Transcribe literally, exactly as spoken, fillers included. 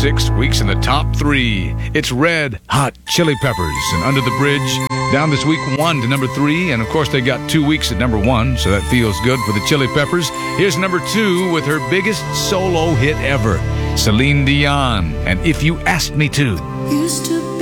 six weeks in the top three. It's Red Hot Chili Peppers and Under the Bridge. Down this week one to number three, and of course they got two weeks at number one, so that feels good for the Chili Peppers. Here's number two with her biggest solo hit ever, Celine Dion, and If You Asked Me To. Used to